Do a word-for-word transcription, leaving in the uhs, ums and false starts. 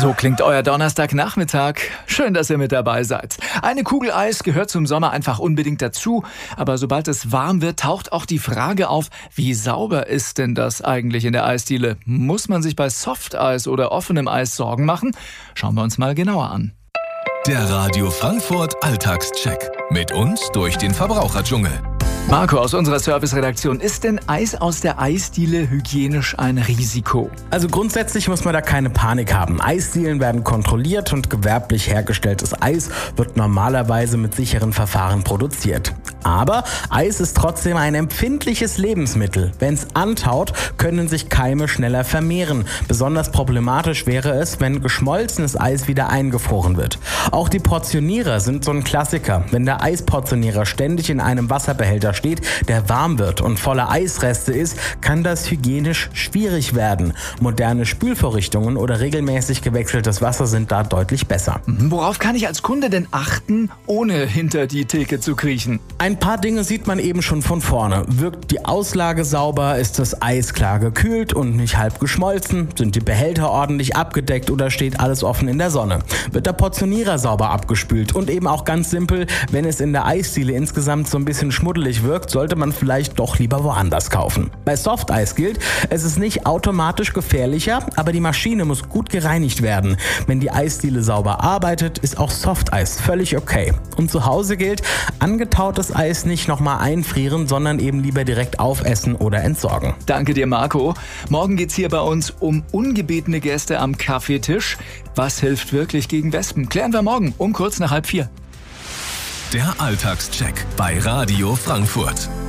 So klingt euer Donnerstagnachmittag. Schön, dass ihr mit dabei seid. Eine Kugel Eis gehört zum Sommer einfach unbedingt dazu. Aber sobald es warm wird, taucht auch die Frage auf, wie sauber ist denn das eigentlich in der Eisdiele? Muss man sich bei Softeis oder offenem Eis Sorgen machen? Schauen wir uns mal genauer an. Der Radio Frankfurt Alltagscheck. Mit uns durch den Verbraucherdschungel. Marco aus unserer Serviceredaktion, ist denn Eis aus der Eisdiele hygienisch ein Risiko? Also grundsätzlich muss man da keine Panik haben. Eisdielen werden kontrolliert und gewerblich hergestelltes Eis wird normalerweise mit sicheren Verfahren produziert. Aber Eis ist trotzdem ein empfindliches Lebensmittel. Wenn es antaut, können sich Keime schneller vermehren. Besonders problematisch wäre es, wenn geschmolzenes Eis wieder eingefroren wird. Auch die Portionierer sind so ein Klassiker. Wenn der Eisportionierer ständig in einem Wasserbehälter steht, der warm wird und voller Eisreste ist, kann das hygienisch schwierig werden. Moderne Spülvorrichtungen oder regelmäßig gewechseltes Wasser sind da deutlich besser. Worauf kann ich als Kunde denn achten, ohne hinter die Theke zu kriechen? Ein paar Dinge sieht man eben schon von vorne. Wirkt die Auslage sauber? Ist das Eis klar gekühlt und nicht halb geschmolzen? Sind die Behälter ordentlich abgedeckt oder steht alles offen in der Sonne? Wird der Portionierer sauber abgespült? Und eben auch ganz simpel, wenn es in der Eisdiele insgesamt so ein bisschen schmuddelig wirkt, sollte man vielleicht doch lieber woanders kaufen. Bei Softeis gilt, es ist nicht automatisch gefährlicher, aber die Maschine muss gut gereinigt werden. Wenn die Eisdiele sauber arbeitet, ist auch Softeis völlig okay. Und zu Hause gilt, angetautes Eis nicht nochmal einfrieren, sondern eben lieber direkt aufessen oder entsorgen. Danke dir, Marco. Morgen geht's hier bei uns um ungebetene Gäste am Kaffeetisch. Was hilft wirklich gegen Wespen? Klären wir morgen um kurz nach halb vier. Der Alltagscheck bei Radio Frankfurt.